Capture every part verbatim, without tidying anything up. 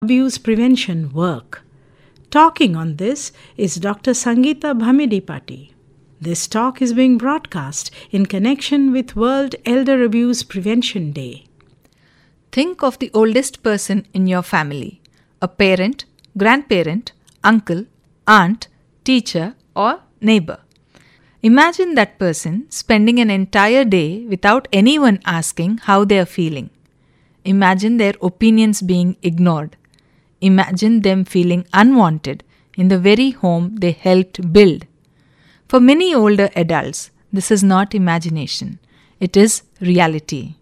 abuse prevention work? Talking on this is Doctor Sangeeta Bhamidipati. This talk is being broadcast in connection with World Elder Abuse Prevention Day. Think of the oldest person in your family, a parent, grandparent, uncle, aunt, teacher, or neighbor. Imagine that person spending an entire day without anyone asking how they are feeling. Imagine their opinions being ignored. Imagine them feeling unwanted in the very home they helped build. For many older adults, this is not imagination. It is reality.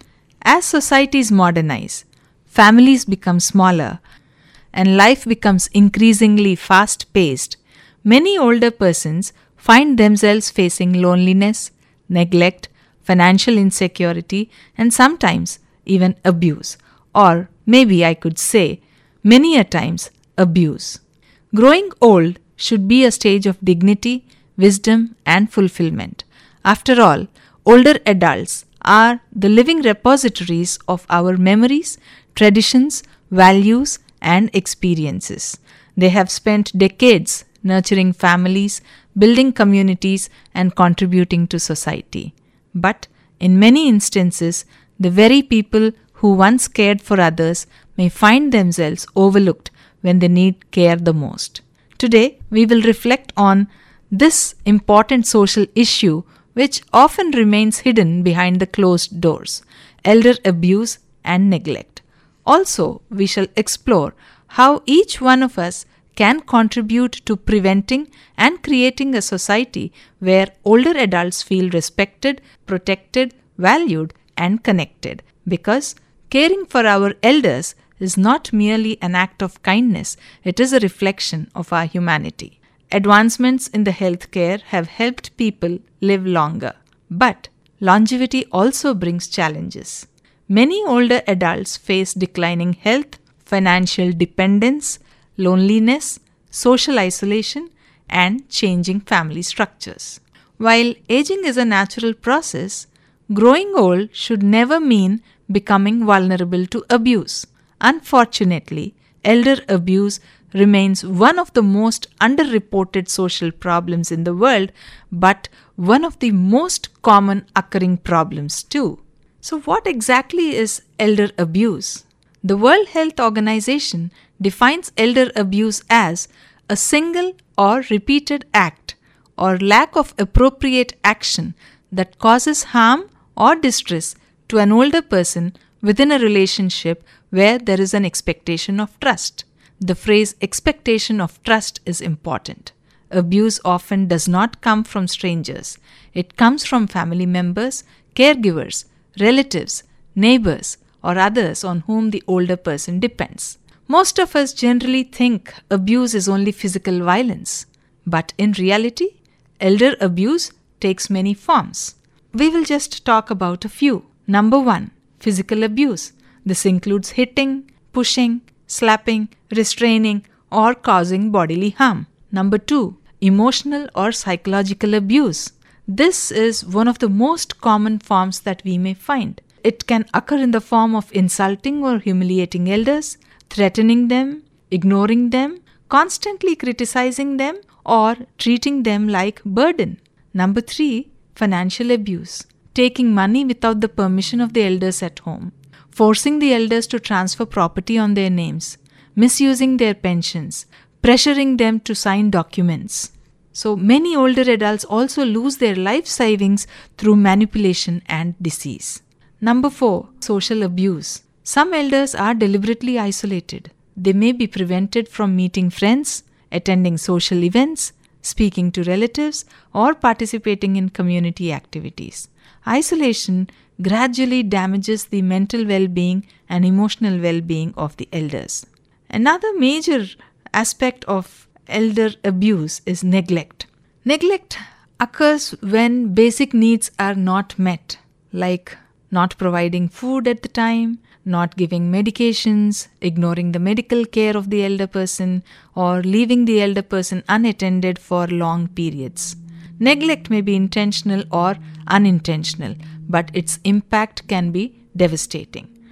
As societies modernize, families become smaller, and life becomes increasingly fast-paced, many older persons find themselves facing loneliness, neglect, financial insecurity, and sometimes even abuse, or maybe I could say, many a times, abuse. Growing old should be a stage of dignity, wisdom, and fulfillment. After all, older adults are the living repositories of our memories, traditions, values, and experiences. They have spent decades nurturing families, building communities, and contributing to society. But in many instances, the very people who once cared for others may find themselves overlooked when they need care the most. Today, we will reflect on this important social issue which often remains hidden behind the closed doors: elder abuse and neglect. Also, we shall explore how each one of us can contribute to preventing and creating a society where older adults feel respected, protected, valued, and connected. Because caring for our elders is not merely an act of kindness, it is a reflection of our humanity. Advancements in the healthcare have helped people live longer, but longevity also brings challenges. Many older adults face declining health, financial dependence, loneliness, social isolation, and changing family structures. While aging is a natural process, growing old should never mean becoming vulnerable to abuse. Unfortunately, elder abuse remains one of the most underreported social problems in the world, but one of the most common occurring problems too. So, what exactly is elder abuse? The World Health Organization defines elder abuse as a single or repeated act or lack of appropriate action that causes harm or distress to an older person within a relationship where there is an expectation of trust. The phrase expectation of trust is important. Abuse often does not come from strangers. It comes from family members, caregivers, relatives, neighbors, or others on whom the older person depends. Most of us generally think abuse is only physical violence, but in reality, elder abuse takes many forms. We will just talk about a few. Number one, physical abuse. This includes hitting, pushing, slapping, restraining, or causing bodily harm. Number two, emotional or psychological abuse. This is one of the most common forms that we may find. It can occur in the form of insulting or humiliating elders, threatening them, ignoring them, constantly criticizing them, or treating them like burden. Number three, financial abuse. Taking money without the permission of the elders at home, forcing the elders to transfer property on their names, misusing their pensions, pressuring them to sign documents. So many older adults also lose their life savings through manipulation and disease. Number four, social abuse. Some elders are deliberately isolated. They may be prevented from meeting friends, attending social events, speaking to relatives, or participating in community activities. Isolation gradually damages the mental well-being and emotional well-being of the elders. Another major aspect of elder abuse is neglect. Neglect occurs when basic needs are not met, like not providing food at the time, not giving medications, ignoring the medical care of the elder person, or leaving the elder person unattended for long periods. Neglect may be intentional or unintentional, but its impact can be devastating.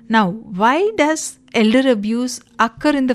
Now, why does elder abuse occur in the